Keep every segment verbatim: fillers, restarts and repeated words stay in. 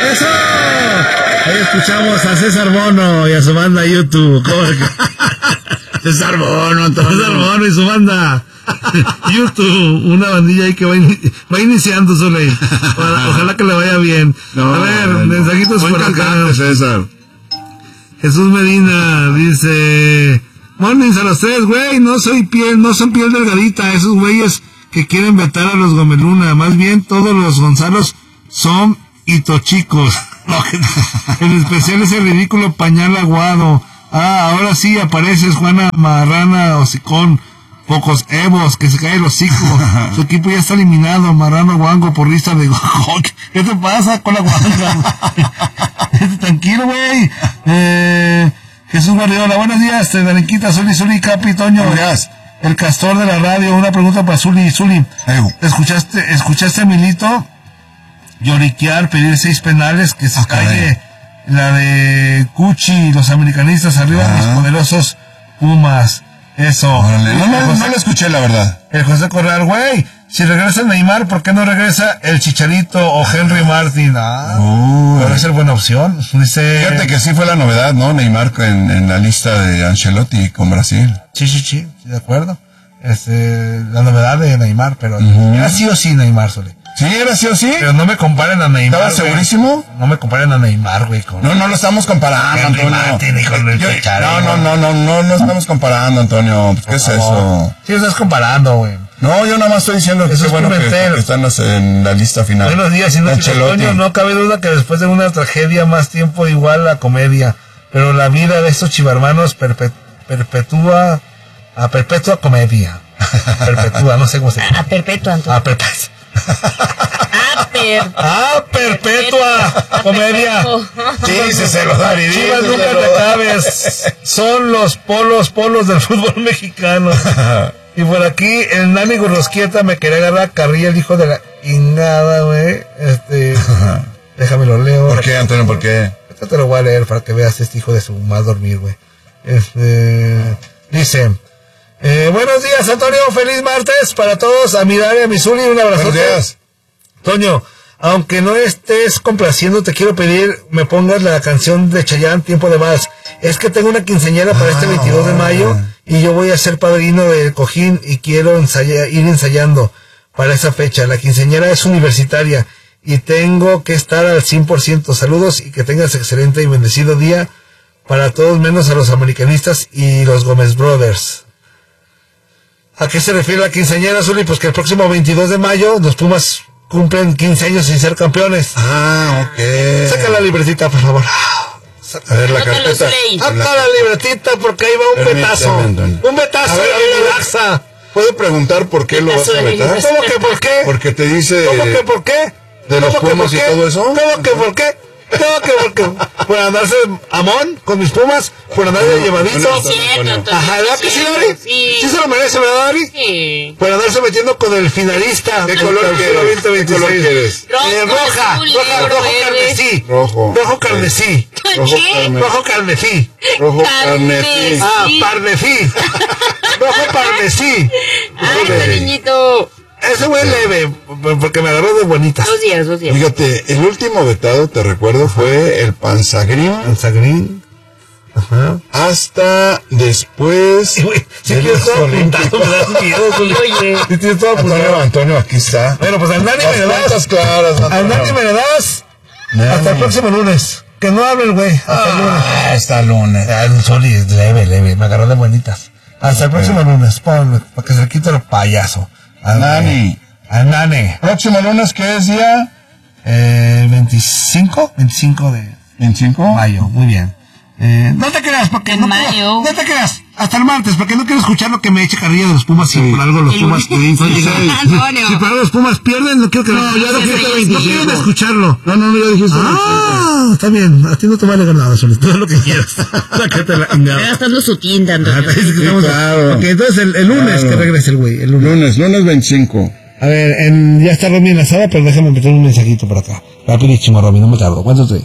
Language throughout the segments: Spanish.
¡Eso! Ahí escuchamos a César Bono y a su banda YouTube. César Bono, Antonio. César Bono y su banda YouTube, una bandilla ahí que va, in, va iniciando solo ahí. Ojalá, ojalá que le vaya bien. No, a ver, no, mensajitos por acá. César. Jesús Medina dice: mornings a los tres, güey, no soy piel, no son piel delgadita, esos güeyes que quieren vetar a los Gomeluna, más bien todos los Gonzalos son hitochicos. En especial ese ridículo pañal aguado. Ah, ahora sí apareces, Juana Marrana Hocicón. Pocos Evos, que se cae el hocico. Su equipo ya está eliminado. Marrano Guango, porrista de... ¿Qué te pasa con la guanga? Tranquilo, güey. Eh, Jesús Guardiola, buenos días. Te Darinquita, Zuli, Zuli, Capi, Toño. Gracias. El castor de la radio. Una pregunta para Zuli, Zuli. ¿Escuchaste, escuchaste a Milito lloriquear, pedir seis penales, que se okay. calle la de Cuchi, los americanistas arriba, uh-huh. Mis poderosos Pumas? Eso. No, no, no, no lo escuché, la verdad. El José Corral, güey, si regresa Neymar, ¿por qué no regresa el Chicharito o Henry Martin? Ah, uh, puede ser buena opción. Dice... Fíjate que sí fue la novedad, ¿no? Neymar en, en la lista de Ancelotti con Brasil. Sí, sí, sí, de acuerdo. Este, la novedad de Neymar, pero uh-huh. Era sí o sí Neymar, Sole. Sí, era sí o sí. Pero no me comparen a Neymar. ¿Estabas segurísimo? No me comparen a Neymar, güey. Con... No, no lo estamos comparando, Antonio. Martin, hijo del Yo, Chicharito. no, no, no, no, no, no estamos comparando, Antonio. ¿Qué es eso? Sí, estás comparando, güey. No, yo nada más estoy diciendo que eso es bueno que, que están en la lista final. Buenos días, siendo Antonio, no cabe duda que después de una tragedia más tiempo igual la comedia. Pero la vida de estos chivarmanos perpet- perpetúa a perpetua comedia. Perpetúa, no sé cómo se llama. A perpetua, Antonio. A perpetua. A per... ¡Ah, perpetua! ¡Comedia! Díceselo, Dari, Chivas, nunca te acabes. Son los polos, polos del fútbol mexicano. Y por aquí, el Nani Gurrosquieta me quería agarrar carrilla, el hijo de la ingada, güey. Este... Déjame lo leo. ¿Por qué, Antonio? ¿Por qué? Esto te lo voy a leer para que veas este hijo de su mal dormir, güey. Este... Dice... Eh, buenos días, Antonio, feliz martes para todos, a mi Daria, a mi Zuli, un abrazo. Buenos días. Toño, aunque no estés complaciendo, te quiero pedir, me pongas la canción de Chayanne, Tiempo de Vals. Es que tengo una quinceañera para ah, este veintidós de mayo, y yo voy a ser padrino del cojín, y quiero ensaya, ir ensayando para esa fecha. La quinceañera es universitaria, y tengo que estar al cien por ciento. Saludos, y que tengas excelente y bendecido día para todos, menos a los americanistas y los Gómez Brothers. ¿A qué se refiere la quinceañera, Zuli? Pues que el próximo veintidós de mayo los Pumas cumplen quince años sin ser campeones. Ah, ok. Saca la libretita, por favor. A ver, la carpeta. Saca la libretita porque ahí va un betazo. Un betazo. A ver, a ver, ¿puedo preguntar por qué lo vas a vetar? ¿Cómo que por qué? Porque te dice... ¿Cómo que por qué? ¿De los Pumas y todo eso? ¿Cómo que por qué? ¿Cómo que por qué? Por andarse amón con mis Pumas, por andar de llevadito. Ajá, ¿verdad que sí, Dari? Sí. ¿Sí se lo merece, verdad, Dari? Sí. Por andarse metiendo con el finalista. ¿Qué color quieres? ¿Qué color quieres? Eh, roja, roja, rojo carmesí. Rojo. Rojo carmesí. ¿Qué? Rojo carmesí. Rojo carmesí. Ah, parnesí. Rojo parnesí. Ay, niñito. Ese güey leve, porque me agarró de bonitas. Dos días, dos días. Fíjate, el último vetado, te recuerdo, fue el Panzagrín. Panzagrín. Ajá. Hasta después. Sí, güey. Sí, tienes todo apuntado, me das miedo. Oye. Sí, tienes todo apuntado. Antonio, Antonio, aquí está. Bueno, pues al Nani me le das. claras, Al Nani me le das. Hasta el próximo lunes. Que no hable el güey. Hasta el lunes. Ah, hasta el lunes. Ah, el Soli, leve, leve. Me agarró de bonitas. Hasta el próximo lunes. Ponle, para que se le quite el payaso. Al Nani. Al Nani. Próximo lunes, ¿qué es día? Eh, veinticinco. veinticinco de ¿veinticinco? mayo. Muy bien. Eh, no te creas, porque en no, mayo. no te creas, hasta el martes, porque no quiero escuchar lo que me eche carrilla de los Pumas. Sí. Si por algo los El Pumas lunes. no llegan. Antonio. Si por algo los Pumas pierden, no quiero que No, ya dijiste no veinticinco. quiero escucharlo. No, no, no, ya dijiste Ah, está bien, a ti no te vale ganado, Sol, todo lo que quieras. Sácate la Está gastando su tienda, Ah, Antonio. es que estamos- claro. Ok, entonces el, el lunes Claro. que regrese el güey, el lunes. Lunes, lunes veinticinco. A ver, en, ya está Romy enlazada, pero déjame meter un mensajito por acá. Rapidísimo, Romy, no me tardo. ¿Cuánto estoy?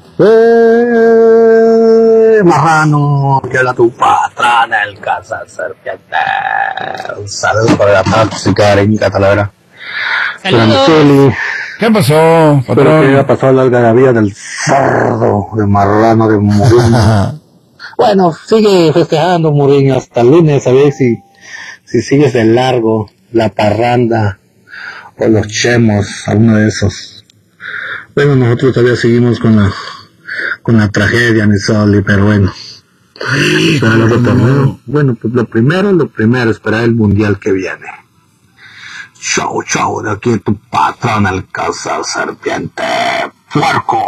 Eh, marrano, que la tu patrana, el casa serpiente. Un saludo para la tóxica areñita talavera. Saludos. Soli, ¿Qué pasó, Pero que patrón? ya pasó la algarabía del cerdo, de marrano, de Mourinho. Bueno, sigue festejando Mourinho hasta el lunes, a ver si, si sigues de largo la parranda o los chemos, alguno de esos. Bueno, nosotros todavía seguimos con la, con la tragedia, mi Soli, pero bueno. Pero lo primero, bueno, pues lo primero, lo primero, esperar el mundial que viene. Chau, chau, de aquí tu patrón, el Casa Serpiente, puerco.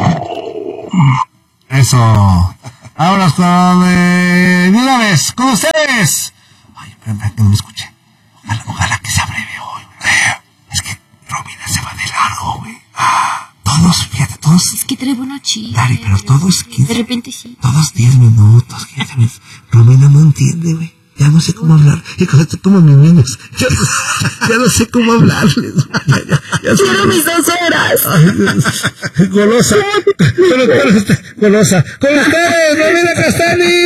Eso. Vámonos con... Eh, de una vez, con ustedes. Ay, espérame, que no me escuché. Ojalá, ojalá que se abreve hoy. Es que Romina se va de largo, güey. Ah, todos, fíjate, todos... Es que trae buenos chistes. Dari, pero todos... quince, de repente sí. Todos diez minutos, quince minutos. Romina no entiende, güey. Ya no sé cómo hablar. Y con esto como mis niños. Ya, ya no sé cómo hablarles. Ya, ya, ya Quiero mis dos horas. Ay, golosa. Con, con usted, golosa. Con ustedes, Romina Castani.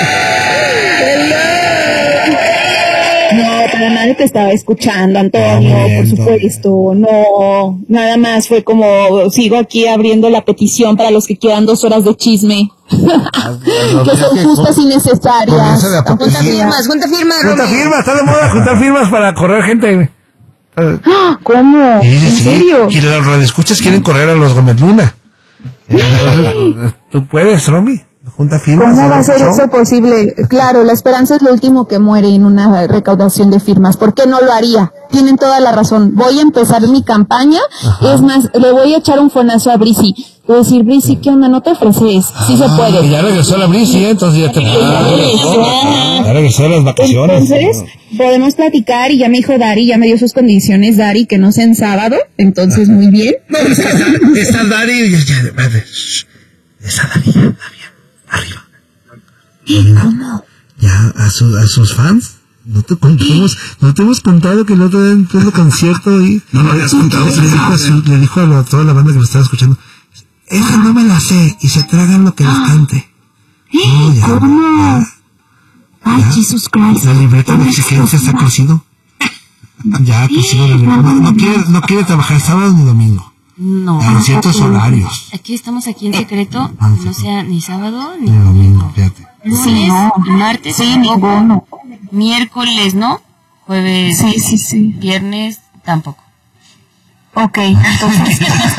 No, para nada te estaba escuchando, Antonio, Ah, bien, por supuesto. No, nada más fue como sigo aquí abriendo la petición para los que quieran dos horas de chisme. Que son justas y necesarias. Junta firmas, junta firmas, Junta Romy. firmas, está de moda juntar firmas para correr gente. ¿Cómo? Sí, ¿En sí. serio? Y los radioescuchas quieren correr a los Gómez Luna. Entonces, tú puedes, Romy. Junta firmas. ¿Cómo va a ser ¿no? eso posible? Claro, la esperanza es lo último que muere en una recaudación de firmas. ¿Por qué no lo haría? Tienen toda la razón. Voy a empezar mi campaña. Ajá. Es más, le voy a echar un fonazo a Brisi. Voy a decir, Brisi, ¿qué onda? ¿No te ofreces? Sí se Ah, puede. Ya regresó la Brisi, ¿eh? Entonces ya te... Ya regresó. Ya regresó de las vacaciones. Entonces, podemos platicar y ya me dijo Dari, ya me dio sus condiciones Dari, que no sea en sábado. Entonces, muy bien. No, está, está Dari... Ya, ya, espérate. Shh. Está Dari, ya, está bien. Arriba. ¿Cómo? Ya, a, su, a sus fans. No te contamos, no te hemos contado que el otro día en pleno concierto y no lo habías contado. Le dijo a, su, le dijo a la- toda la banda que me estaba escuchando, esa no me la sé, y se tragan lo que les cante. No, ya, ¿Cómo? ya, Ay, ya. Jesus Christ. La libreta de exigencias ha crecido. Ya ha crecido la libreta. No, no quiere, no quiere trabajar sábado ni domingo. No. En ciertos horarios. Aquí estamos aquí en secreto, Ah, no sea ni sábado ni Ni domingo, domingo. fíjate. Lunes, no. martes, Sí, tampoco. ninguno. Miércoles, ¿no? Jueves, Sí, sí, sí. viernes, tampoco. Ok, entonces.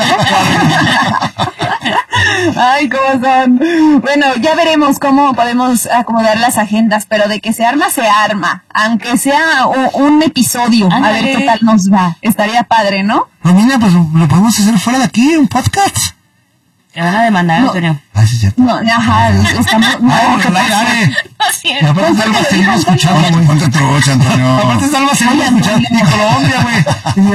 Ay, cómo son. Bueno, ya veremos cómo podemos acomodar las agendas, pero de que se arma, se arma. Aunque sea un, un episodio, a Ándale. ver qué tal nos va. Estaría padre, ¿no? Romina, pues lo, lo podemos hacer fuera de aquí, un podcast. Te van a demandar, No. Antonio. Ah, sí, es cierto. No, ajá, estamos. No, Ay, ¿qué ojalá, pasa? dale. No es cierto. Aparte Salva se iba escuchando, güey. Ponte trucha, Antonio. Aparte Salva se iba escuchando en Colombia, güey.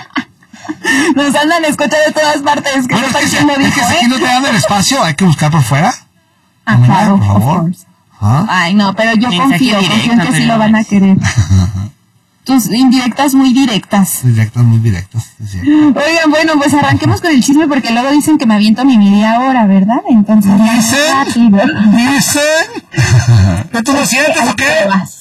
Nos andan escuchando de todas partes. Que Bueno, no es que, si, quién lo es que dijo, si aquí ¿eh? no te dan el espacio, hay que buscar por fuera. Ah, Romina, claro, por of favor. course. ¿Ah? Ay, no, pero yo Mensaje confío, directo, confío en que sí Antonio lo van a López. querer. Tus indirectas muy directas. Directos, muy directos. Es cierto. Oigan, bueno, pues arranquemos con el chisme porque luego dicen que me aviento mi media hora, ¿verdad? Entonces, ¿Dicen? rápido. ¿Dicen? ¿Que tú lo sientes o qué?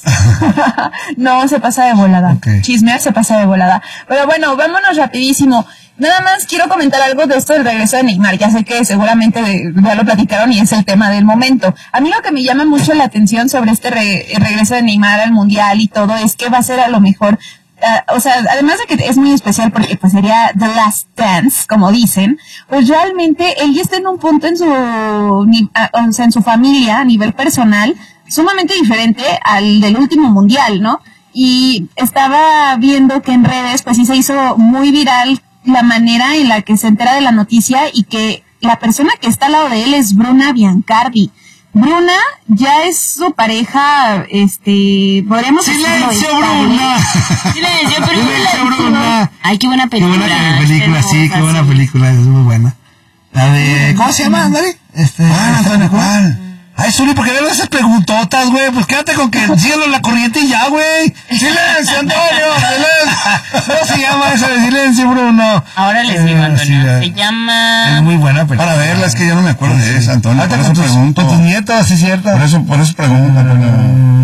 No, se pasa de volada. Ok. Chismear se pasa de volada. Pero bueno, vámonos rapidísimo. Nada más quiero comentar algo de esto del regreso de Neymar. Ya sé que seguramente de- ya lo platicaron y es el tema del momento. A mí lo que me llama mucho la atención sobre este re- el regreso de Neymar al Mundial y todo es que va a ser a lo mejor, uh, o sea, además de que es muy especial porque pues sería The Last Dance, como dicen, pues realmente él ya está en un punto en su, ni- a- o sea, en su familia a nivel personal sumamente diferente al del último Mundial, ¿no? Y estaba viendo que en redes pues sí se hizo muy viral la manera en la que se entera de la noticia y que la persona que está al lado de él es Bruna Biancardi. Bruna ya es su pareja, este, podríamos ¡Silencio, decirlo, Bruna! Silencio, pero ¡Silencio, Bruna! Ay, qué buena Qué película. buena película, sí, qué hermosa, buena sí. película, es muy buena. La de... ¿Cómo se llama, Andari? Este, ¿Cuál, Antonio, cuál? Ay, Zuli, ¿por qué no le haces preguntotas, güey? Pues quédate con que síguelo en la corriente y ya, güey. ¡Silencio, Antonio! ¡Silencio! ¿Cómo se llama esa de silencio, Bruno? Ahora les Eh, digo, Antonio. sí, ya. Se llama... Es muy buena película. Para verla, es que yo no me acuerdo de esa, Antonio. Ahorita Por con eso tus, pregunto. con tus nietos, sí, cierto. Por eso, por eso pregunto, Antonio. Mm,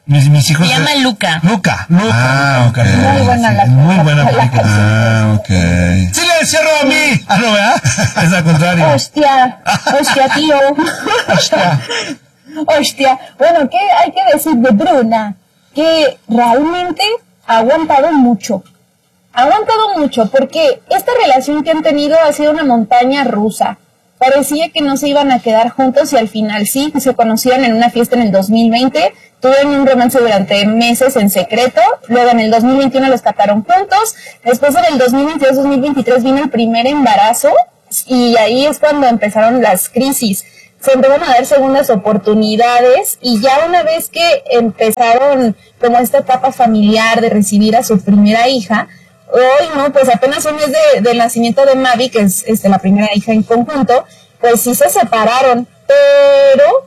Mis, mis hijos... Se llama Luca. Luca, Luca. Ah, ok. Muy buena la- Sí, muy buena película. Ah, ok. ¡Silencio, Romy! Ah, no, ¿verdad? Es al contrario. Hostia, hostia, tío. Hostia. Hostia. Bueno, ¿qué hay que decir de Bruna? Que realmente ha aguantado mucho. Ha aguantado mucho porque esta relación que han tenido ha sido una montaña rusa. Parecía que no se iban a quedar juntos y al final sí, se conocieron en una fiesta en el dos mil veinte, tuvieron un romance durante meses en secreto, luego en el dos mil veintiuno los casaron juntos, después en el dos mil veintidós dos mil veintitrés vino el primer embarazo y ahí es cuando empezaron las crisis. Se empezaron a dar segundas oportunidades y ya una vez que empezaron como esta etapa familiar de recibir a su primera hija, hoy no, pues apenas un mes de, del nacimiento de Mavi, que es este, la primera hija en conjunto, pues sí se separaron, pero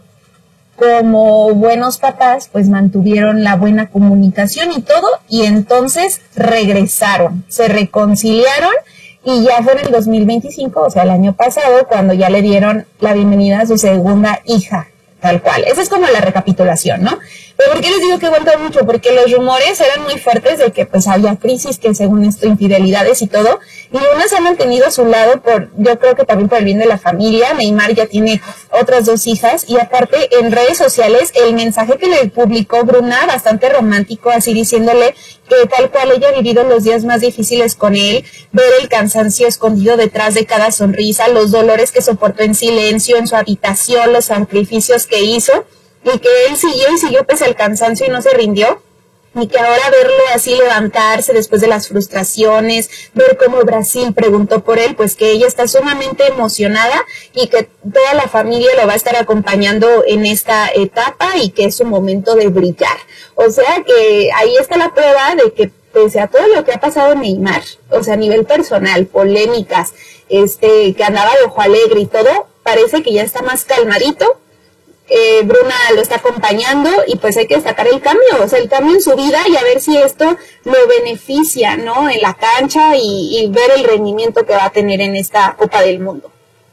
como buenos papás, pues mantuvieron la buena comunicación y todo, y entonces regresaron, se reconciliaron, y ya fue en el dos mil veinticinco, o sea, el año pasado, cuando ya le dieron la bienvenida a su segunda hija, tal cual. Esa es como la recapitulación, ¿no? Pero ¿por qué les digo que aguanta mucho? Porque los rumores eran muy fuertes de que pues había crisis, que según esto infidelidades y todo, y una se ha mantenido a su lado por, yo creo que también por el bien de la familia. Neymar ya tiene otras dos hijas, y aparte en redes sociales el mensaje que le publicó Bruna, bastante romántico, así diciéndole que tal cual ella ha vivido los días más difíciles con él, ver el cansancio escondido detrás de cada sonrisa, los dolores que soportó en silencio en su habitación, los sacrificios que hizo, y que él siguió y siguió pese al cansancio y no se rindió, y que ahora verlo así levantarse después de las frustraciones, ver cómo Brasil preguntó por él, pues que ella está sumamente emocionada y que toda la familia lo va a estar acompañando en esta etapa y que es su momento de brillar. O sea que ahí está la prueba de que pese a todo lo que ha pasado en Neymar, o sea, a nivel personal, polémicas, este, que andaba de ojo alegre y todo, parece que ya está más calmadito. Eh, Bruna lo está acompañando y pues hay que destacar el cambio, o sea, el cambio en su vida, y a ver si esto lo beneficia, ¿no? En la cancha y, y ver el rendimiento que va a tener en esta Copa del Mundo.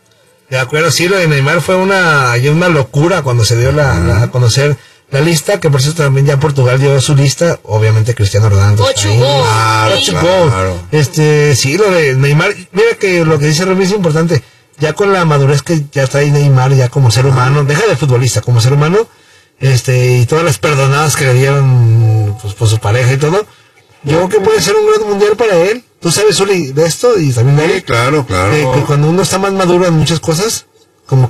De acuerdo, sí, lo de Neymar fue una, una locura cuando se dio la, la, a conocer la lista, que por cierto también ya Portugal dio su lista, obviamente Cristiano Ronaldo. Ocho ahí. goles. Claro, Ocho claro. goles. Este, sí, lo de Neymar, mira que lo que dice Remy es importante. Ya con la madurez que ya está ahí Neymar, ya como ser humano, deja de futbolista, como ser humano, este, y todas las perdonadas que le dieron, pues, por su pareja y todo, yo creo que puede ser un gran mundial para él. Tú sabes, Uli, de esto, y también de Sí, él, claro, claro. que, que cuando uno está más maduro en muchas cosas, como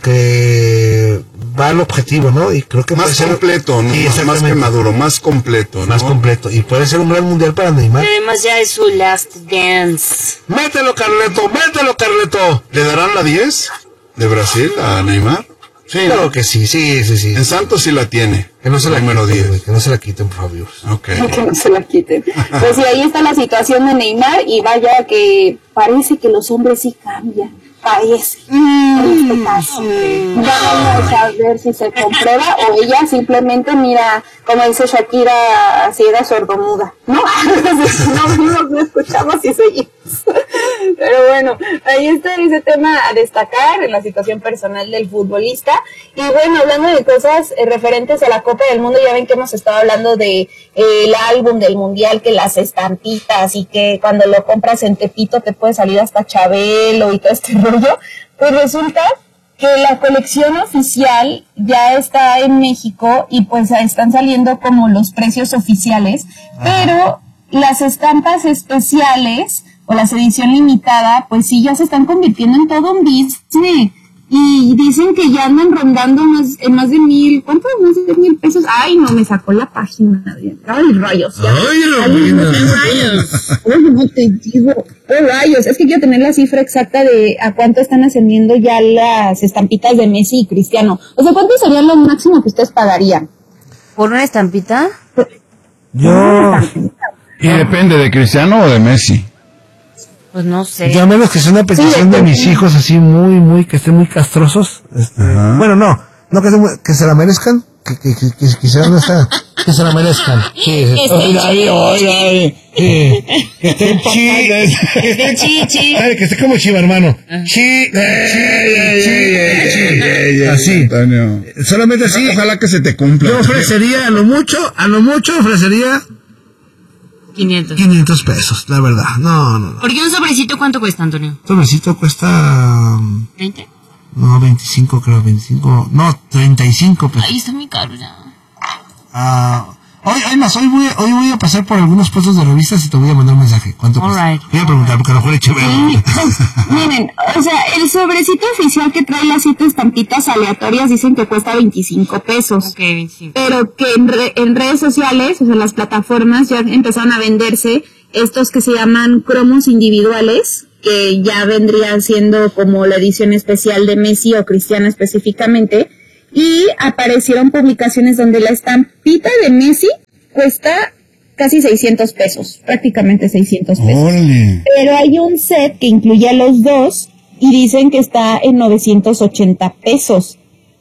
que va al objetivo, ¿no? Y creo que Más puede ser completo, ¿no? Sí, Más que exactamente. maduro, más completo, ¿no? Más completo, y puede ser un gran mundial para Neymar. Además ya es su last dance. ¡Mételo, Carleto! ¡Mételo, Carleto! ¿Le darán la diez de Brasil a Neymar? Sí, ¿no? Claro que sí, sí, sí, sí. En Santos sí la tiene. Que no se la número quiten, diez. güey, que no se la quiten, por favor. Ok. Que no se la quiten. Pues sí, ahí está la situación de Neymar, y vaya que parece que los hombres sí cambian. Parece. En este caso. Vamos a ver si se comprueba o ella simplemente mira, como dice Shakira, ciega sordomuda. No, no vimos, no escuchamos y seguimos. Pero bueno, ahí está ese tema a destacar en la situación personal del futbolista. Y bueno, hablando de cosas eh, referentes a la Copa del Mundo, ya ven que hemos estado hablando de eh, el álbum del Mundial, que las estampitas, y que cuando lo compras en Tepito te puede salir hasta Chabelo y todo este rollo. Pues resulta que la colección oficial ya está en México y pues están saliendo como los precios oficiales, pero las estampas especiales o las edición limitada, pues sí, ya se están convirtiendo en todo un business. Y dicen que ya andan rondando más, en más de mil, ¿cuánto? Más de mil pesos. Ay, no, me sacó la página. Ay, rayos. Ya. Ay, Ay, no, no, rayos. Ay, no te digo. Ay, rayos. Es que quiero tener la cifra exacta de a cuánto están ascendiendo ya las estampitas de Messi y Cristiano. O sea, ¿cuánto sería lo máximo que ustedes pagarían? ¿Por una estampita? Yo, ¿Y depende de Cristiano o de Messi? Pues no sé. yo a menos que sea una petición de depende. mis hijos así muy, muy, que estén muy castrosos. Este, Ajá. bueno, no, no que, estén muy- que se la merezcan. que, que, que, que, que sean esta, que se la merezcan. Sí, sí. Oiga, oiga, oiga. Sí. Que esté chi, Que esté chi, chi. Ay, que esté como chiva, hermano. Chi, chi, así. Antonio. Solamente así. Ojalá que se te cumpla. Yo ofrecería a lo mucho, a lo mucho ofrecería quinientos. quinientos pesos, la verdad. No, no, no. ¿Por qué un sobrecito cuánto cuesta, Antonio? El sobrecito cuesta, ¿veinte? no, veinticinco creo, veinticinco, no, treinta y cinco pesos. Ahí está muy caro ya. Ah, hoy, hoy más, hoy voy, hoy voy a pasar por algunos puestos de revistas y te voy a mandar un mensaje. ¿Cuánto cuesta? Alright. Voy a preguntar porque a lo mejor eché Sí, pues, miren, o sea, el sobrecito oficial que trae las siete estampitas aleatorias dicen que cuesta veinticinco pesos. Ok, veinticinco. Pero que en, re- en redes sociales, o sea, las plataformas ya empezaron a venderse estos que se llaman cromos individuales, que ya vendrían siendo como la edición especial de Messi o Cristiano específicamente, y aparecieron publicaciones donde la estampita de Messi cuesta casi seiscientos pesos, prácticamente seiscientos pesos. Órale. Pero hay un set que incluye a los dos y dicen que está en novecientos ochenta pesos.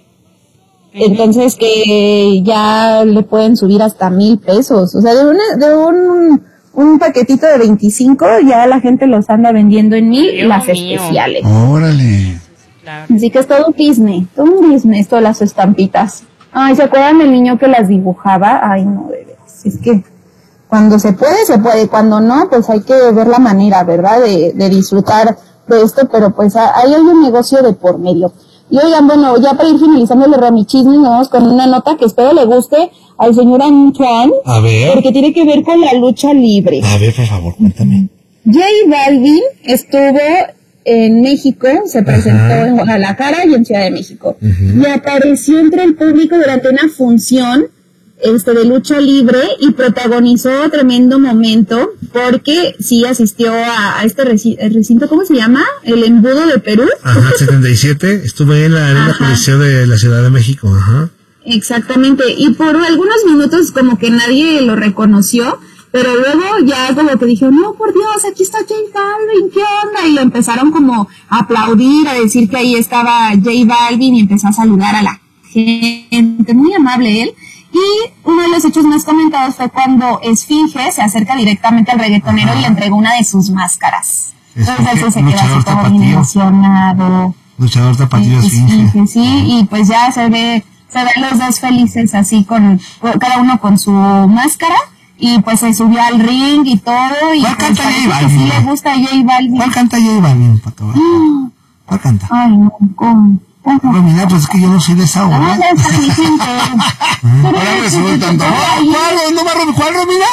Entonces que ya le pueden subir hasta mil pesos. O sea, de, una, de un, un paquetito de veinticinco ya la gente los anda vendiendo en mil, Dios las mío. especiales. Órale. Claro. Así que es todo un Disney, todo un Disney esto de las estampitas. Ay, ¿se acuerdan del niño que las dibujaba? Ay, no, de veras. Es que cuando se puede, se puede. Cuando no, pues hay que ver la manera, ¿verdad? De, de disfrutar de esto, pero pues ahí hay un negocio de por medio. Y oigan, bueno, ya para ir finalizando el ramichismo, nos vamos con una nota que espero le guste al señor Antoine, A ver. porque tiene que ver con la lucha libre. A ver, por favor, cuéntame. J Balvin estuvo en México, se presentó Ajá. en Guadalajara y en Ciudad de México. Ujú. Y apareció entre el público durante una función este, de lucha libre y protagonizó tremendo momento porque sí asistió a, a este reci- el recinto, ¿cómo se llama? El Embudo de Perú. Ajá, setenta y siete. Estuve en la Arena Ajá. Coliseo de la Ciudad de México. Ajá. Exactamente, y por algunos minutos como que nadie lo reconoció, pero luego ya como que dijeron, no, por Dios, aquí está J Balvin, ¿qué onda? Y lo empezaron como a aplaudir, a decir que ahí estaba J Balvin y empezó a saludar a la gente, muy amable él. Y uno de los hechos más comentados fue cuando Esfinge se acerca directamente al reggaetonero Ajá. y le entregó una de sus máscaras. Entonces Esfinge, él se quedó luchador así como bien tapatío. emocionado. Luchador tapatío Sí, esfinge. sí, sí, y pues ya se ve, se ven los dos felices así con, con- cada uno con su máscara, y pues se subió al ring y todo, y ¿Cuál pues canta parece J que Balvin, sí no? le gusta a J Balvin. ¿Cuál canta J Balvin, para acabar? ¿Cuál canta? Ay, no, ¿cómo? Bueno, mira, pues es que yo no soy de esa Ah, hora. ya está mi gente. Ahora resultan todo. Ay, ¿Cuál, no, Rom- ¿Cuál, Romina?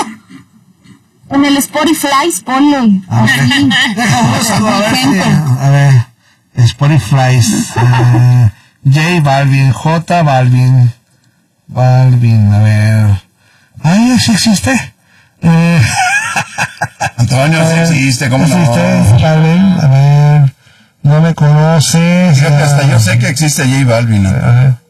en el Spotify, ponle. A ver, Así. vamos a Mi ver, gente. a ver, Spotify, eh, J Balvin, J Balvin, Balvin, a ver, ay, ¿sí existe? Eh, Antonio, sí existe, ¿cómo no? ¿existe? Balvin, a ver, no me conoces. Fíjate, hasta yo sé que existe J Balvin. A ver,